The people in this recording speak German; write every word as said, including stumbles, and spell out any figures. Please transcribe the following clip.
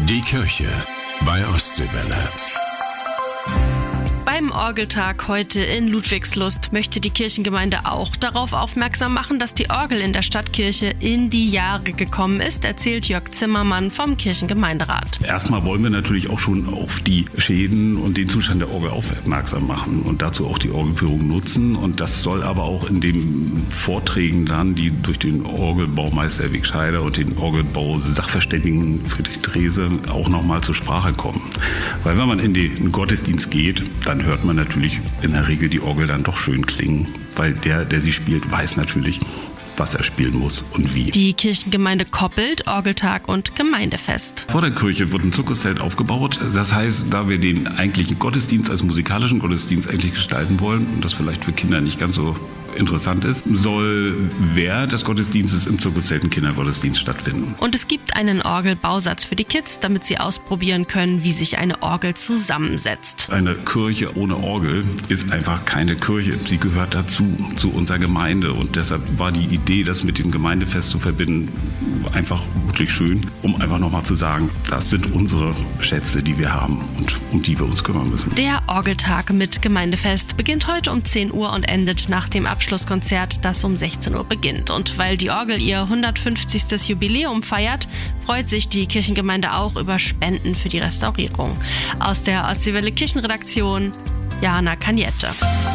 Die Kirche bei Ostseewelle. Beim Orgeltag heute in Ludwigslust möchte die Kirchengemeinde auch darauf aufmerksam machen, dass die Orgel in der Stadtkirche in die Jahre gekommen ist, erzählt Jörg Zimmermann vom Kirchengemeinderat. Erstmal wollen wir natürlich auch schon auf die Schäden und den Zustand der Orgel aufmerksam machen und dazu auch die Orgelführung nutzen. Und das soll aber auch in den Vorträgen dann, die durch den Orgelbaumeister Erwig Scheider und den Orgelbau-Sachverständigen Friedrich Drese auch nochmal zur Sprache kommen. Weil wenn man in den Gottesdienst geht, dann hört man natürlich in der Regel die Orgel dann doch schön klingen, weil der, der sie spielt, weiß natürlich, was er spielen muss und wie. Die Kirchengemeinde koppelt Orgeltag und Gemeindefest. Vor der Kirche wird ein Zirkuszelt aufgebaut. Das heißt, da wir den eigentlichen Gottesdienst als musikalischen Gottesdienst eigentlich gestalten wollen und das vielleicht für Kinder nicht ganz so interessant ist, soll während des Gottesdienstes im Zirkuszelt ein Kindergottesdienst stattfinden. Und es gibt einen Orgelbausatz für die Kids, damit sie ausprobieren können, wie sich eine Orgel zusammensetzt. Eine Kirche ohne Orgel ist einfach keine Kirche. Sie gehört dazu, zu unserer Gemeinde. Und deshalb war die Idee, das mit dem Gemeindefest zu verbinden, einfach wirklich schön, um einfach nochmal zu sagen, das sind unsere Schätze, die wir haben und um die wir uns kümmern müssen. Der Orgeltag mit Gemeindefest beginnt heute um zehn Uhr und endet nach dem Abschlusskonzert, das um sechzehn Uhr beginnt. Und weil die Orgel ihr hundertfünfzigstes Jubiläum feiert, freut sich die Kirchengemeinde auch über Spenden für die Restaurierung. Aus der Ostseewelle Kirchenredaktion, Jana Kaniette.